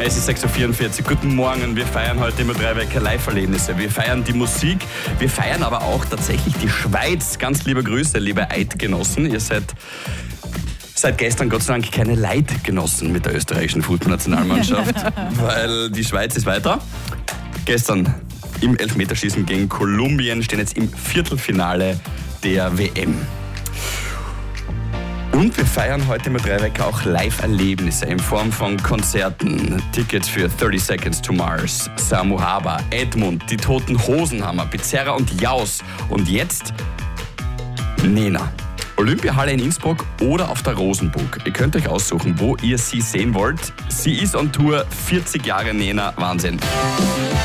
Es ist 6.44 Uhr. Guten Morgen. Wir feiern heute immer 3 Wecker Live-Erlebnisse. Wir feiern die Musik. Wir feiern aber auch tatsächlich die Schweiz. Ganz liebe Grüße, liebe Eidgenossen. Ihr seid seit gestern Gott sei Dank keine Leidgenossen mit der österreichischen Fußballnationalmannschaft, weil die Schweiz ist weiter. Gestern im Elfmeterschießen gegen Kolumbien, stehen jetzt im Viertelfinale der WM. Und wir feiern heute mit 3 Wecker auch Live-Erlebnisse in Form von Konzerten. Tickets für 30 Seconds to Mars, Samu Haber, Edmund, die Toten Hosenhammer, Bizerra und Jaus. Und jetzt Nena. Olympiahalle in Innsbruck oder auf der Rosenburg. Ihr könnt euch aussuchen, wo ihr sie sehen wollt. Sie ist on Tour, 40 Jahre Nena, Wahnsinn.